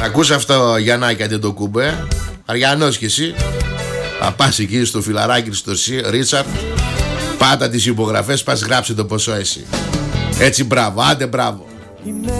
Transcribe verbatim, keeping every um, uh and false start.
Ακούς αυτό, Γιαννάκη Αντετοκούμπε? Αριανός κι εσύ. Θα πας εκεί στο φιλαράκι στο Ρίτσαρτ, πάτα τις υπογραφές, πας γράψε το ποσό εσύ. Έτσι μπράβο, άντε μπράβο.